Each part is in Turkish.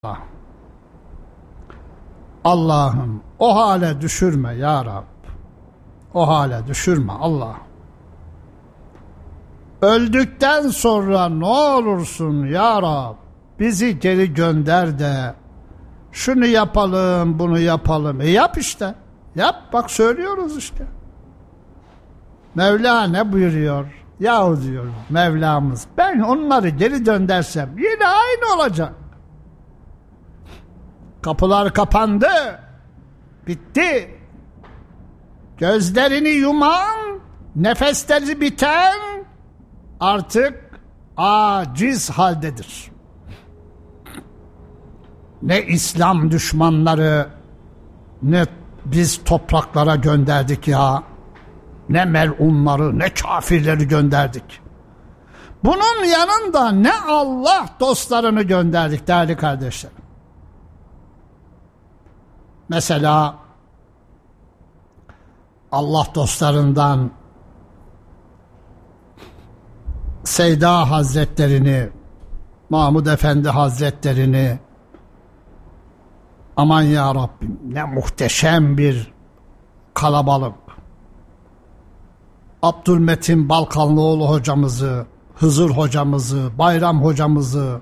Allah'ım o hale düşürme ya Rab. O hale düşürme Allah. Öldükten sonra ne olursun ya Rab, bizi geri gönder de şunu yapalım, bunu yapalım. Yap işte. Yap, bak söylüyoruz işte. Mevla ne buyuruyor? Yahu diyor Mevlamız, ben onları geri döndersem yine aynı olacak. Kapılar kapandı. Bitti. Gözlerini yuman, nefesleri biten artık aciz haldedir. Ne İslam düşmanları, ne biz topraklara gönderdik ya. Ne melunları, ne kafirleri gönderdik. Bunun yanında ne Allah dostlarını gönderdik değerli kardeşlerim. Mesela Allah dostlarından Seyda Hazretlerini, Mahmud Efendi Hazretlerini, aman ya Rabbim ne muhteşem bir kalabalık. Abdülmetin Balkanlıoğlu hocamızı, Hızır hocamızı, Bayram hocamızı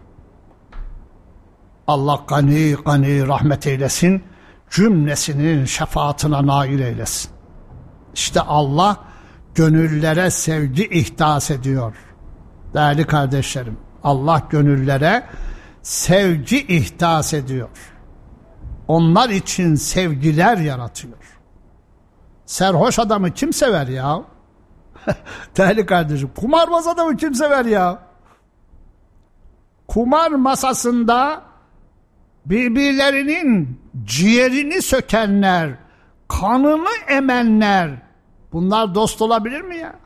Allah gani gani rahmet eylesin, cümlesinin şefaatine nail eylesin. İşte Allah gönüllere sevgi ihdas ediyor. Değerli kardeşlerim, Allah gönüllere sevgi ihdas ediyor. Onlar için sevgiler yaratıyor. Serhoş adamı kim sever ya? Değerli kardeşim, kumarbaz adamı kim sever ya? Kumar masasında birbirlerinin ciğerini sökenler, kanını emenler, bunlar dost olabilir mi ya?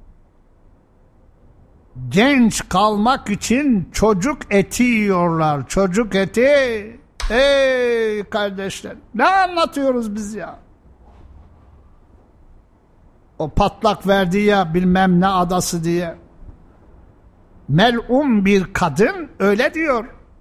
Genç kalmak için çocuk eti yiyorlar, çocuk eti. Ey kardeşler, ne anlatıyoruz biz ya? O patlak verdi ya bilmem ne adası diye. Melun bir kadın öyle diyor.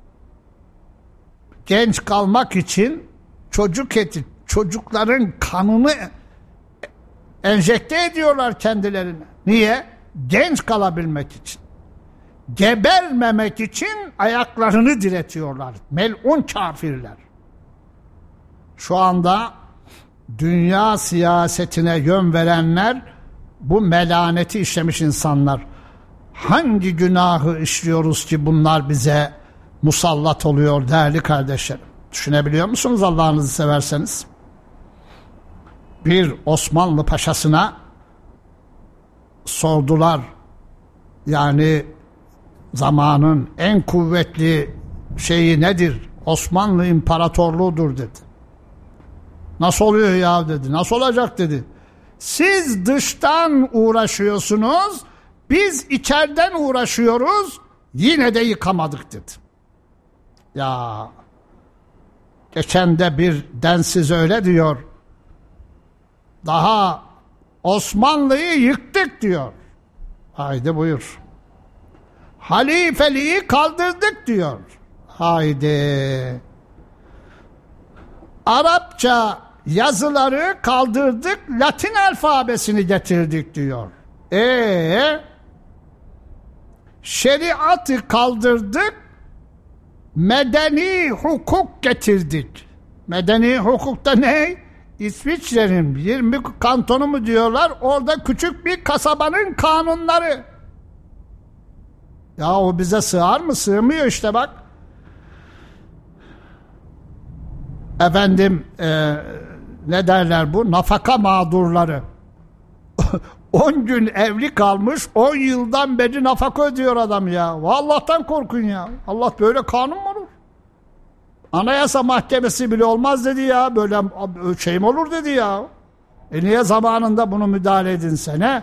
Genç kalmak için çocuk eti, çocukların kanını enjekte ediyorlar kendilerine. Niye? Genç kalabilmek için. Gebermemek için ayaklarını diretiyorlar. Melun kafirler. Şu anda dünya siyasetine yön verenler bu melaneti işlemiş insanlar. Hangi günahı işliyoruz ki bunlar bize musallat oluyor değerli kardeşlerim? Düşünebiliyor musunuz Allah'ınızı severseniz? Bir Osmanlı paşasına sordular. Yani zamanın en kuvvetli şeyi nedir? Osmanlı İmparatorluğu'dur dedi. Nasıl oluyor ya dedi. Nasıl olacak dedi. Siz dıştan uğraşıyorsunuz, biz içeriden uğraşıyoruz, yine de yıkamadık dedi. Ya geçen de bir densiz öyle diyor. Daha Osmanlı'yı yıktık diyor. Haydi buyur. Halifeliği kaldırdık diyor. Haydi. Arapça yazıları kaldırdık, Latin alfabesini getirdik diyor. Şeriatı kaldırdık, medeni hukuk getirdik. Medeni hukukta ne? İsviçre'nin 20 kantonu mu diyorlar, orada küçük bir kasabanın kanunları. Ya o bize sığar mı? Sığmıyor işte bak. Efendim ne derler bu? Nafaka mağdurları. 10 gün evli kalmış, 10 yıldan beri nafaka ödüyor adam ya. Allah'tan korkun ya. Allah böyle kanun mu olur? Anayasa Mahkemesi bile olmaz dedi ya. Böyle şey mi olur dedi ya. Niye zamanında bunu müdahale edinsene?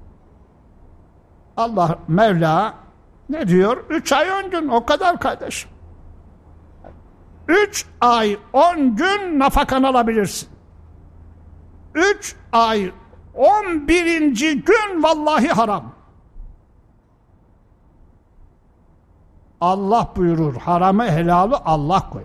Allah Mevla ne diyor? 3 ay 10 gün o kadar kardeşim. 3 ay 10 gün nafakanı alabilirsin. 3 ay 11. gün vallahi haram. Allah buyurur. Haramı helalı Allah koyar.